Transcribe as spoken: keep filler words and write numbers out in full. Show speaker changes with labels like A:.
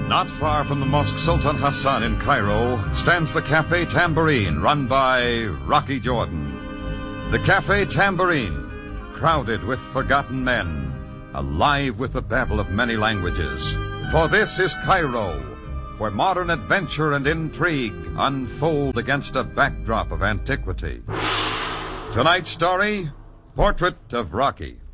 A: Not far from the Mosque Sultan Hassan in Cairo stands the Cafe Tambourine, run by Rocky Jordan. The Cafe Tambourine, crowded with forgotten men, alive with the babble of many languages. For this is Cairo, where modern adventure and intrigue unfold against a backdrop of antiquity. Tonight's story, Portrait of Rocky.